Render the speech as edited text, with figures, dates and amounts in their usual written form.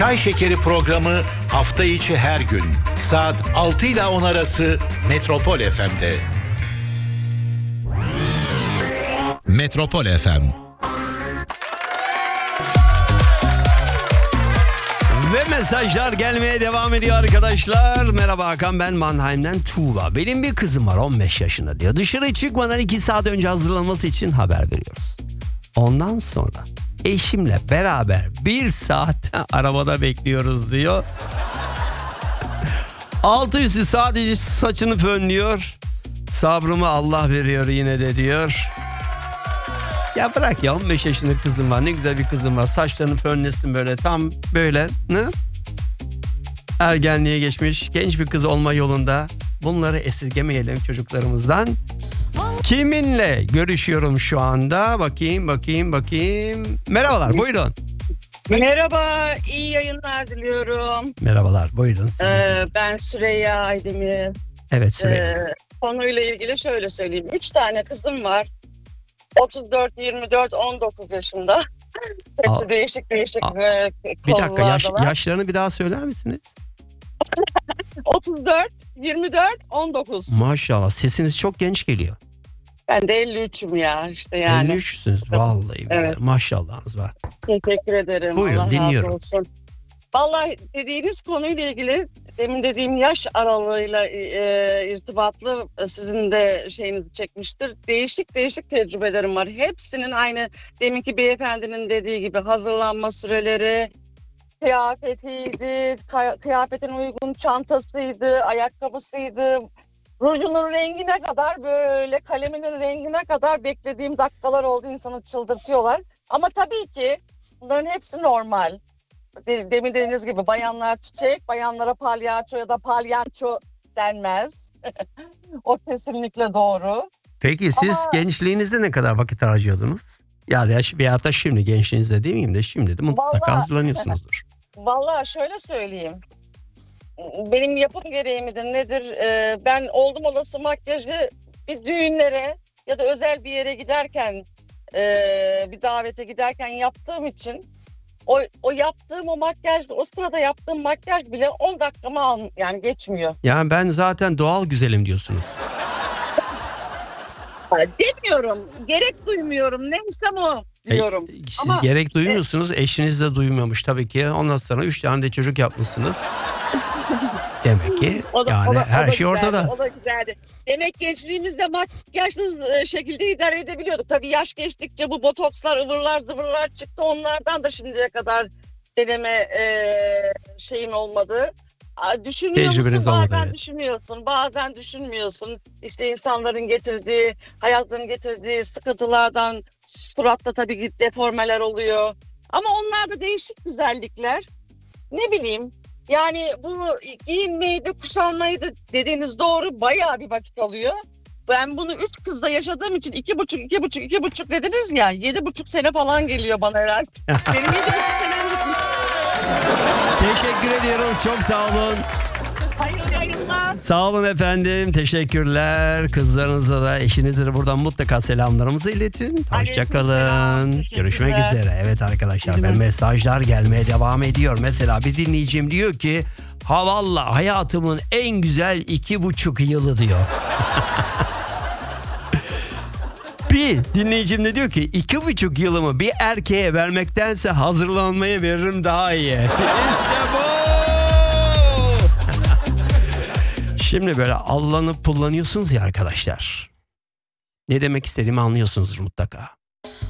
Çay Şekeri programı hafta içi her gün saat 6 ile 10 arası Metropol FM'de. Metropol FM. Ve mesajlar gelmeye devam ediyor arkadaşlar. Merhaba Hakan, ben Mannheim'den Tuğba. Benim bir kızım var, 15 yaşında diyor. Dışarı çıkmadan 2 saat önce hazırlanması için haber veriyoruz. Ondan sonra eşimle beraber 1 saat arabada bekliyoruz diyor. Altı üstü sadece saçını fönlüyor. Sabrımı Allah veriyor yine de diyor. Ya bırak ya, 15 yaşında kızım var, ne güzel bir kızım var, saçlarını fönlesin böyle tam böyle, ne? Ergenliğe geçmiş genç bir kız olma yolunda. Bunları esirgemeyelim çocuklarımızdan. Kiminle görüşüyorum şu anda? Bakayım. Merhabalar, buyurun. Merhaba, iyi yayınlar diliyorum. Merhabalar, buyurun. Ben Süreyya Aydemir. Evet, Süreyya. Konuyla ilgili şöyle söyleyeyim. 3 tane kızım var. 34, 24, 19 yaşında. Hepsi değişik Bir dakika, yaşlarını bir daha söyler misiniz? 34, 24, 19. Maşallah, sesiniz çok genç geliyor. Ben de 53'üm ya işte yani. 53'sünüz vallahi. Evet. Maşallahınız var. Teşekkür ederim. Buyurun, Allah dinliyorum. razı olsun. Vallahi dediğiniz konuyla ilgili demin dediğim yaş aralığıyla irtibatlı sizin de şeyinizi çekmiştir. Değişik tecrübelerim var. Hepsinin aynı deminki beyefendinin dediği gibi hazırlanma süreleri, kıyafetiydi, kıyafetin uygun çantasıydı, ayakkabısıydı. Rujunun rengine kadar, böyle kaleminin rengine kadar beklediğim dakikalar oldu, insanı çıldırtıyorlar. Ama tabii ki bunların hepsi normal. Demin dediğiniz gibi bayanlar çiçek, bayanlara palyaço ya da palyaço denmez. O kesinlikle doğru. Peki siz gençliğinizde ne kadar vakit harcıyordunuz? Ya da şimdi, gençliğinizde demeyeyim de şimdi de mutlaka hazırlanıyorsunuzdur. Vallahi şöyle söyleyeyim. Benim yapım gereği midir nedir? Ben oldum olası makyajı bir düğünlere ya da özel bir yere giderken, bir davete giderken yaptığım için o yaptığım o makyaj, o sırada yaptığım makyaj bile 10 dakikamı yani geçmiyor. Yani ben zaten doğal güzelim diyorsunuz. Demiyorum. Gerek duymuyorum. Neysem o diyorum. Siz gerek duymuyorsunuz. Eşiniz de duymuyormuş tabii ki. Ondan sonra 3 tane de çocuk yapmışsınız. Demek ki her şey ortada. O da güzeldi. Demek gençliğimizde makyajsız şekilde idare edebiliyorduk. Tabii yaş geçtikçe bu botokslar, ıvırlar zıvırlar çıktı. Onlardan da şimdiye kadar deneme şeyim olmadı. Düşünüyor musun? Bazen düşünüyorsun, bazen düşünmüyorsun. İşte insanların getirdiği, hayatların getirdiği sıkıntılardan suratta tabii ki deformeler oluyor. Ama onlar da değişik güzellikler. Ne bileyim, yani bu giyinmeydi, kuşanmaydı dediğiniz doğru, bayağı bir vakit alıyor. Ben bunu 3 kızla yaşadığım için 2,5 dediniz ya, 7,5 sene falan geliyor bana herhalde. Benim 7,5 senem gitmiş. Teşekkür ediyoruz. Çok sağ olun. Hayırlı yayınlar. Sağ olun efendim. Teşekkürler. Kızlarınıza da, eşinize de buradan mutlaka selamlarımızı iletin. Hoşçakalın. Görüşmek üzere. Evet arkadaşlar, ben mesajlar gelmeye devam ediyor. Mesela bir dinleyicim diyor ki, valla hayatımın en güzel 2,5 yılı diyor. Bir dinleyicim de diyor ki, 2,5 yılımı bir erkeğe vermektense hazırlanmaya veririm daha iyi. İşte bu. Şimdi böyle allanıp pullanıyorsunuz ya arkadaşlar. Ne demek istediğimi anlıyorsunuzdur mutlaka.